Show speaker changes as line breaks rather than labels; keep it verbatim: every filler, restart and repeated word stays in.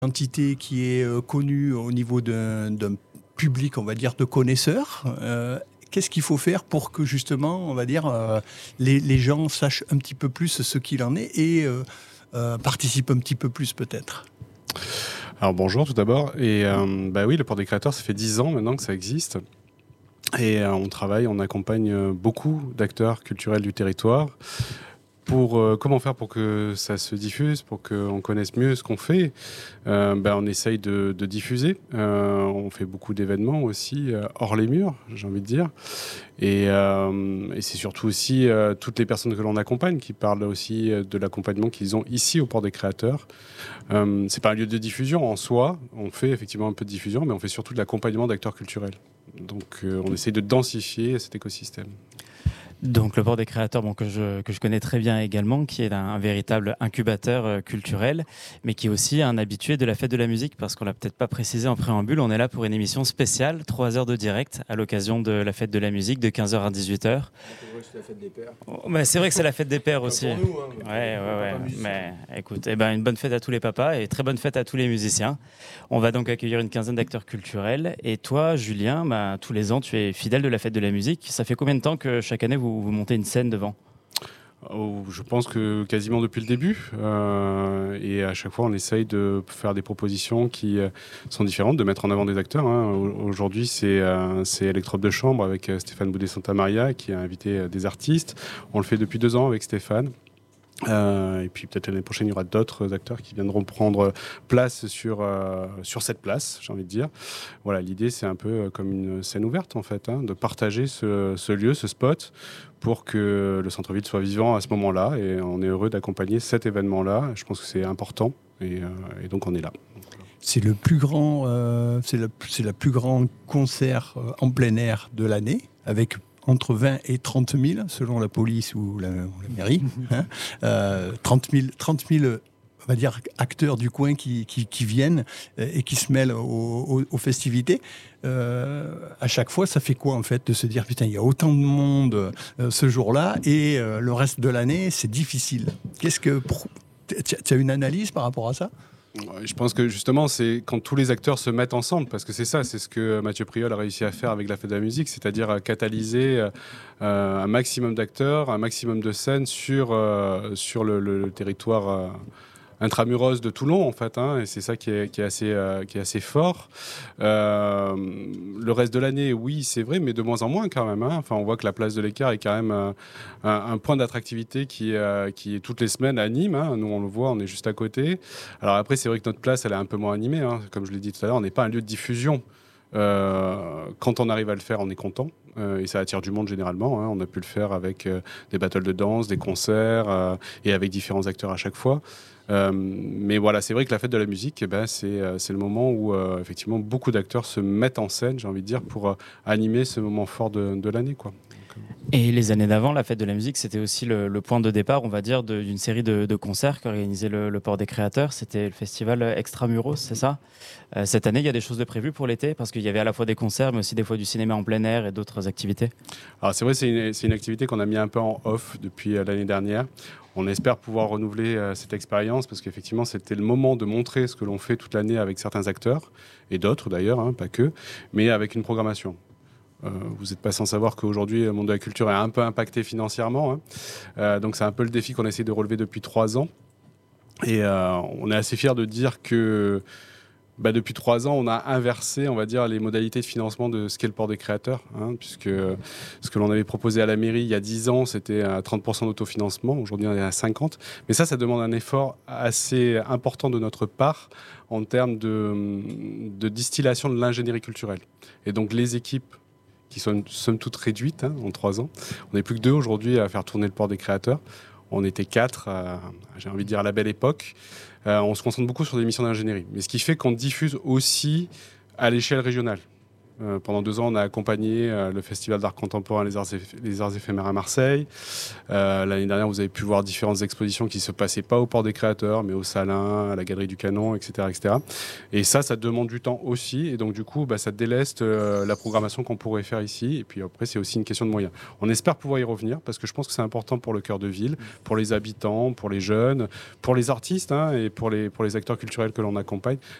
entité qui est euh, connue au niveau d'un, d'un public, on va dire, de connaisseurs. Euh, qu'est-ce qu'il faut faire pour que justement, on va dire, euh, les, les gens sachent un petit peu plus ce qu'il en est et euh, euh, participent un petit peu plus peut-être?
Alors bonjour tout d'abord. Et euh, bah oui, le Port des Créateurs, ça fait dix ans maintenant que ça existe. Et euh, on travaille, on accompagne beaucoup d'acteurs culturels du territoire. Pour, euh, comment faire pour que ça se diffuse, pour qu'on connaisse mieux ce qu'on fait, euh, ben, on essaye de, de diffuser. Euh, on fait beaucoup d'événements aussi, euh, hors les murs, j'ai envie de dire. Et, euh, et c'est surtout aussi euh, toutes les personnes que l'on accompagne qui parlent aussi de l'accompagnement qu'ils ont ici au Port des Créateurs. Euh, c'est pas un lieu de diffusion en soi. On fait effectivement un peu de diffusion, mais on fait surtout de l'accompagnement d'acteurs culturels. Donc euh, on essaye de densifier cet écosystème.
Donc le Port des Créateurs, bon, que, je, que je connais très bien également, qui est un, un véritable incubateur euh, culturel, mais qui est aussi un habitué de la fête de la musique, parce qu'on l'a peut-être pas précisé en préambule, on est là pour une émission spéciale, trois heures de direct, à l'occasion de la fête de la musique, de quinze heures à dix-huit heures.
C'est la fête des pères.
Oh, bah, c'est vrai que c'est la fête des pères aussi.
Pour nous, hein,
ouais, ouais, ouais. Mais écoute, eh ben, une bonne fête à tous les papas et très bonne fête à tous les musiciens. On va donc accueillir une quinzaine d'acteurs culturels. Et toi, Julien, bah, tous les ans, tu es fidèle de la fête de la musique. Ça fait combien de temps que chaque année vous, vous montez une scène devant ?
Oh, je pense que quasiment depuis le début. Euh, et à chaque fois, on essaye de faire des propositions qui euh, sont différentes, de mettre en avant des acteurs. Hein. Aujourd'hui, c'est, euh, c'est Electrope de chambre avec euh, Stéphane Boudet-Santa Maria qui a invité euh, des artistes. On le fait depuis deux ans avec Stéphane. Euh, et puis peut-être l'année prochaine, il y aura d'autres acteurs qui viendront prendre place sur, euh, sur cette place, j'ai envie de dire. Voilà, l'idée, c'est un peu comme une scène ouverte, en fait, hein, de partager ce, ce lieu, ce spot, pour que le centre-ville soit vivant à ce moment-là. Et on est heureux d'accompagner cet événement-là. Je pense que c'est important. Et, euh, et donc, on est là.
C'est le plus grand, euh, c'est le, c'est le plus grand concert euh, en plein air de l'année, avec entre vingt et trente mille, selon la police ou la, ou la mairie. Hein. Euh, trente mille, trente mille, on va dire, acteurs du coin qui, qui, qui viennent et qui se mêlent aux, aux, aux festivités. Euh, à chaque fois, ça fait quoi, en fait, de se dire, putain, il y a autant de monde euh, ce jour-là, et euh, le reste de l'année, c'est difficile. Qu'est-ce que... Tu as une analyse par rapport à ça ?
Je pense que justement, c'est quand tous les acteurs se mettent ensemble, parce que c'est ça, c'est ce que Mathieu Priol a réussi à faire avec la Fête de la musique, c'est-à-dire catalyser euh, un maximum d'acteurs, un maximum de scènes sur, euh, sur le, le, le territoire euh, intramuros de Toulon, en fait, hein, et c'est ça qui est, qui est, assez, euh, qui est assez fort. Euh, le reste de l'année, oui, c'est vrai, mais de moins en moins quand même. Hein. Enfin, on voit que la place de l'Écart est quand même euh, un, un point d'attractivité qui, euh, qui est toutes les semaines à Nîmes. Hein. Nous, on le voit, on est juste à côté. Alors après, c'est vrai que notre place, elle est un peu moins animée. Hein. Comme je l'ai dit tout à l'heure, on n'est pas un lieu de diffusion. Euh, quand on arrive à le faire, on est content. Euh, et ça attire du monde généralement. Hein. On a pu le faire avec euh, des battles de danse, des concerts euh, et avec différents acteurs à chaque fois. Euh, mais voilà, c'est vrai que la fête de la musique, eh ben, c'est, euh, c'est le moment où euh, effectivement beaucoup d'acteurs se mettent en scène, j'ai envie de dire, pour euh, animer ce moment fort de, de l'année, quoi.
Et les années d'avant, la fête de la musique, c'était aussi le, le point de départ, on va dire, de, d'une série de, de concerts qu'organisait le, le Port des Créateurs. C'était le festival Extramuros, c'est ça ? euh, Cette année, il y a des choses de prévues pour l'été, parce qu'il y avait à la fois des concerts, mais aussi des fois du cinéma en plein air et d'autres activités.
Alors c'est vrai, c'est une, c'est une activité qu'on a mis un peu en off depuis euh, l'année dernière. On espère pouvoir renouveler euh, cette expérience, parce qu'effectivement, c'était le moment de montrer ce que l'on fait toute l'année avec certains acteurs, et d'autres d'ailleurs, hein, pas que, mais avec une programmation. Euh, vous n'êtes pas sans savoir qu'aujourd'hui, le monde de la culture est un peu impacté financièrement. Hein. Euh, donc, c'est un peu le défi qu'on essaie de relever depuis trois ans. Et euh, on est assez fiers de dire que bah, depuis trois ans, on a inversé, on va dire, les modalités de financement de ce qu'est le Port des Créateurs. Hein, puisque ce que l'on avait proposé à la mairie il y a dix ans, c'était à trente pour cent d'autofinancement. Aujourd'hui, on est à cinquante pour cent. Mais ça, ça demande un effort assez important de notre part en termes de, de distillation de l'ingénierie culturelle. Et donc, les équipes qui sont somme toute réduites hein, en trois ans. On n'est plus que deux aujourd'hui à faire tourner le Port des Créateurs. On était quatre, euh, j'ai envie de dire à la belle époque. Euh, on se concentre beaucoup sur des missions d'ingénierie. Mais ce qui fait qu'on diffuse aussi à l'échelle régionale. Euh, pendant deux ans, on a accompagné euh, le Festival d'art contemporain Les Arts, Éph- les Arts éphémères à Marseille. Euh, l'année dernière, vous avez pu voir différentes expositions qui ne se passaient pas au Port des Créateurs, mais au Salin, à la Galerie du Canon, et cetera, et cetera. Et ça, ça demande du temps aussi. Et donc, du coup, bah, ça déleste euh, la programmation qu'on pourrait faire ici. Et puis après, c'est aussi une question de moyens. On espère pouvoir y revenir parce que je pense que c'est important pour le cœur de ville, pour les habitants, pour les jeunes, pour les artistes hein, et pour les, pour les acteurs culturels que l'on accompagne,